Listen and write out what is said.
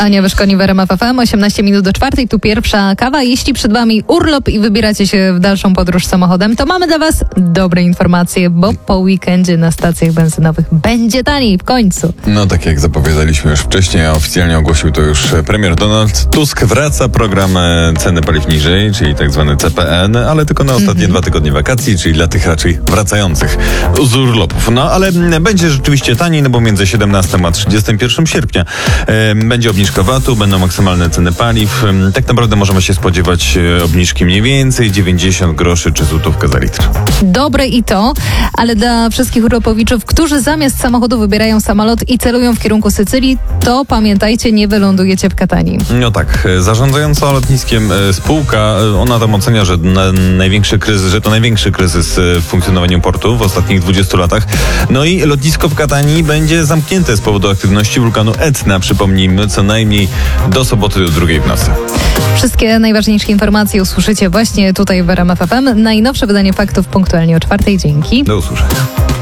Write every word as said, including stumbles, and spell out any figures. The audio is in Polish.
Ania Wyszkoni, R M F F M, osiemnaście minut do czwartej, tu pierwsza kawa. Jeśli przed wami urlop i wybieracie się w dalszą podróż samochodem, to mamy dla was dobre informacje, bo po weekendzie na stacjach benzynowych będzie taniej w końcu. No tak jak zapowiadaliśmy już wcześniej, a oficjalnie ogłosił to już premier Donald Tusk, wraca program ceny paliw niżej, czyli tak zwany C P N, ale tylko na ostatnie mm-hmm. dwa tygodnie wakacji, czyli dla tych raczej wracających z urlopów. No ale będzie rzeczywiście taniej, no bo między siedemnastego a trzydziestego pierwszego sierpnia e, będzie obniżka V A T-u, będą maksymalne ceny paliw. E, tak naprawdę możemy się spodziewać e, obniżki mniej więcej dziewięćdziesiąt groszy czy złotówkę za litr. Dobre i to, ale dla wszystkich urlopowiczów, którzy zamiast samochodu wybierają samolot i celują w kierunku Sycylii, to pamiętajcie, nie wylądujecie w Katanii. No tak, zarządzająca lotniskiem spółka, ona tam ocenia, że na największy kryzys, że to największy kryzys w funkcjonowaniu portu w ostatnich dwudziestu latach. No i lotnisko w Katanii będzie zamknięte z powodu aktywności wulkanu Etna, przypomnijmy, co najmniej do soboty do drugiej w nocy. Wszystkie najważniejsze informacje usłyszycie właśnie tutaj w R M F F M. Najnowsze wydanie faktów punktualnie o czwartej. Dzięki. Do usłyszenia.